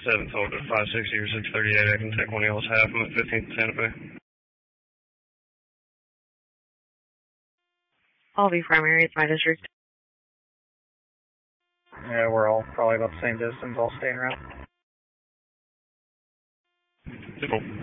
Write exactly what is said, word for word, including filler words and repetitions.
seven told at five sixty or six thirty-eight. I can take one of y'all's half. I'm at fifteenth Santa Fe. I'll be primary. It's my district. Yeah, we're all probably about the same distance, all staying around. Cool.